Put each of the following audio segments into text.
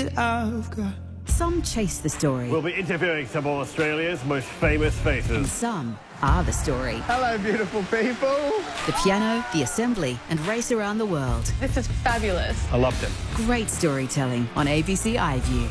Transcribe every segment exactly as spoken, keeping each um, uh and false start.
that I've got. Some chase the story. We'll be interviewing some of Australia's most famous faces. And some are the story. Hello, beautiful people. The piano, the assembly, and race around the world. This is fabulous. I loved it. Great storytelling on A B C iView.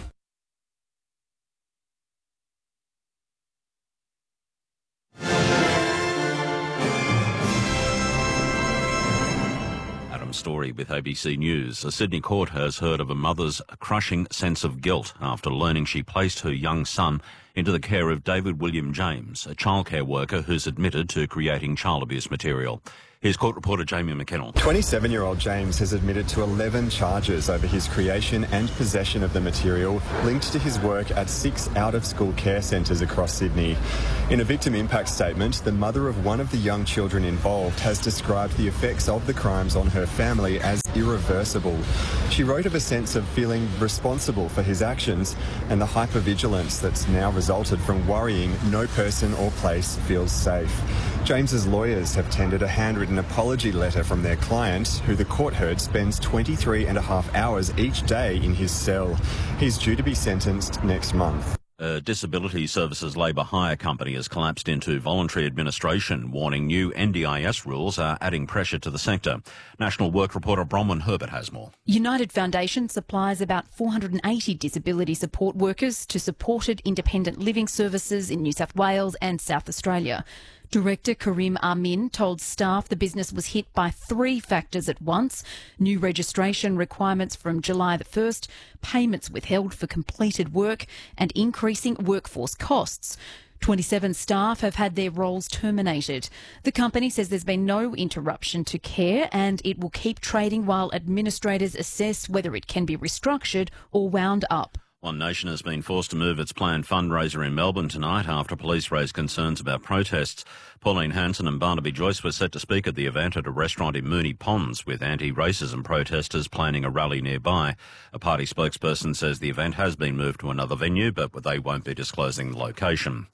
Story with A B C News. A Sydney court has heard of a mother's crushing sense of guilt after learning she placed her young son into the care of David William James, a childcare worker who's admitted to creating child abuse material. Here's court reporter Jamie McKennell. twenty-seven-year-old James has admitted to eleven charges over his creation and possession of the material linked to his work at six out-of-school care centres across Sydney. In a victim impact statement, the mother of one of the young children involved has described the effects of the crimes on her family as irreversible. She wrote of a sense of feeling responsible for his actions and the hypervigilance that's now resulted from worrying no person or place feels safe. James's lawyers have tendered a handwritten apology letter from their client, who the court heard spends twenty-three and a half hours each day in his cell. He's due to be sentenced next month. A disability services labour hire company has collapsed into voluntary administration, warning new N D I S rules are adding pressure to the sector. National Work reporter Bronwyn Herbert has more. United Foundation supplies about four hundred eighty disability support workers to supported independent living services in New South Wales and South Australia. Director Karim Amin told staff the business was hit by three factors at once: new registration requirements from July the first, payments withheld for completed work, and increasing workforce costs. twenty-seven staff have had their roles terminated. The company says there's been no interruption to care and it will keep trading while administrators assess whether it can be restructured or wound up. One Nation has been forced to move its planned fundraiser in Melbourne tonight after police raised concerns about protests. Pauline Hanson and Barnaby Joyce were set to speak at the event at a restaurant in Moonee Ponds, with anti-racism protesters planning a rally nearby. A party spokesperson says the event has been moved to another venue, but they won't be disclosing the location.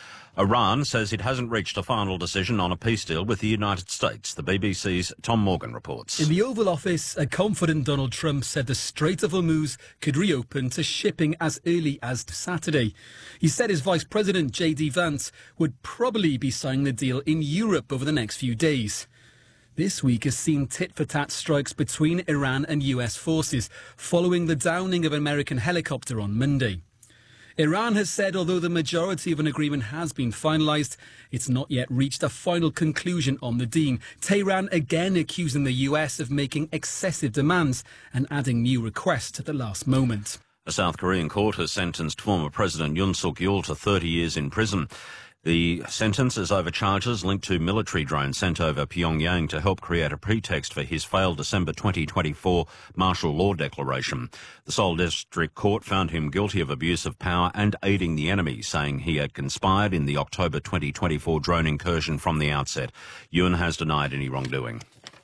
Iran says it hasn't reached a final decision on a peace deal with the United States. The B B C's Tom Morgan reports. In the Oval Office, a confident Donald Trump said the Strait of Hormuz could reopen to shipping as early as Saturday. He said his Vice President, J D Vance, would probably be signing the deal in Europe over the next few days. This week has seen tit-for-tat strikes between Iran and U S forces, following the downing of an American helicopter on Monday. Iran has said although the majority of an agreement has been finalised, it's not yet reached a final conclusion on the deal. Tehran again accusing the U S of making excessive demands and adding new requests at the last moment. A South Korean court has sentenced former President Yoon Suk-yeol to thirty years in prison. The sentence is over charges linked to military drones sent over Pyongyang to help create a pretext for his failed December twenty twenty-four martial law declaration. The Seoul District Court found him guilty of abuse of power and aiding the enemy, saying he had conspired in the October twenty twenty-four drone incursion from the outset. Yoon has denied any wrongdoing.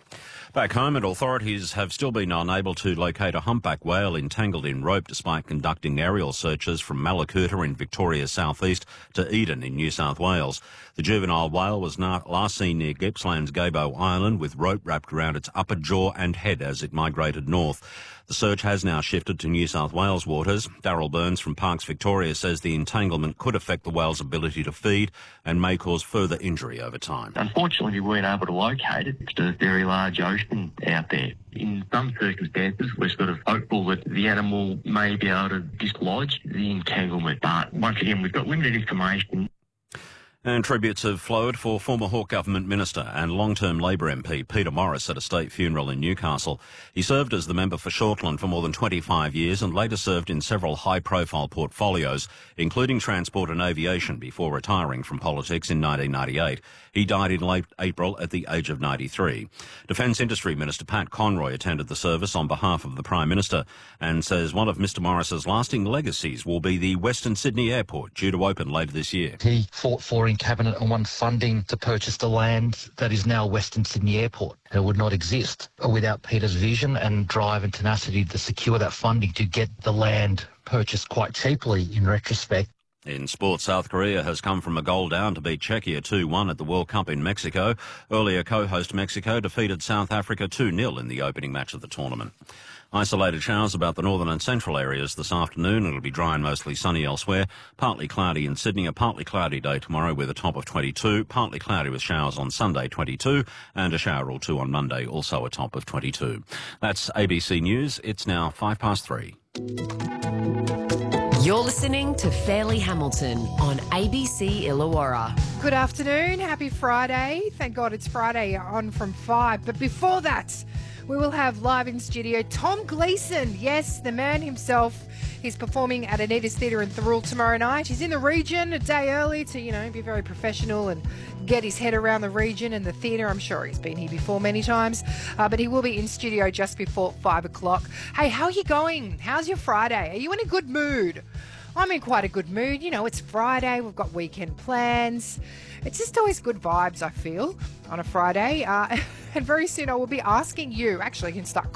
Back home, and authorities have still been unable to locate a humpback whale entangled in rope despite conducting aerial searches from Mallacoota in Victoria's southeast to Eden in New South Wales. The juvenile whale was last seen near Gippsland's Gabo Island with rope wrapped around its upper jaw and head as it migrated north. The search has now shifted to New South Wales waters. Daryl Burns from Parks Victoria says the entanglement could affect the whale's ability to feed and may cause further injury over time. Unfortunately, we weren't able to locate it. It's a very large ocean out there. In some circumstances, we're sort of hopeful that the animal may be able to dislodge the entanglement. But once again, we've got limited information. And tributes have flowed for former Hawke Government Minister and long-term Labor M P Peter Morris at a state funeral in Newcastle. He served as the member for Shortland for more than twenty-five years and later served in several high-profile portfolios, including transport and aviation, before retiring from politics in nineteen ninety-eight. He died in late April at the age of ninety-three. Defence Industry Minister Pat Conroy attended the service on behalf of the Prime Minister and says one of Mr Morris's lasting legacies will be the Western Sydney Airport, due to open later this year. He fought for in Cabinet and won funding to purchase the land that is now Western Sydney Airport. It would not exist without Peter's vision and drive and tenacity to secure that funding to get the land purchased quite cheaply in retrospect. In sports, South Korea has come from a goal down to beat Czechia two one at the World Cup in Mexico. Earlier, co-host Mexico defeated South Africa two nil in the opening match of the tournament. Isolated showers about the northern and central areas this afternoon. It'll be dry and mostly sunny elsewhere. Partly cloudy in Sydney. A partly cloudy day tomorrow with a top of twenty-two. Partly cloudy with showers on Sunday, twenty-two. And a shower or two on Monday, also a top of twenty-two. That's A B C News. It's now five past three. You're listening to Fairleigh Hamilton on A B C Illawarra. Good afternoon. Happy Friday. Thank God it's Friday on from five. But before that, we will have live in studio Tom Gleeson. Yes, the man himself. He's performing at Anita's Theatre in Thirroul tomorrow night. He's in the region a day early to, you know, be very professional and get his head around the region and the theatre. I'm sure he's been here before many times. Uh, but he will be in studio just before five o'clock. Hey, how are you going? How's your Friday? Are you in a good mood? I'm in quite a good mood. You know, it's Friday. We've got weekend plans. It's just always good vibes, I feel, on a Friday. Uh, and very soon I will be asking you, actually, you can start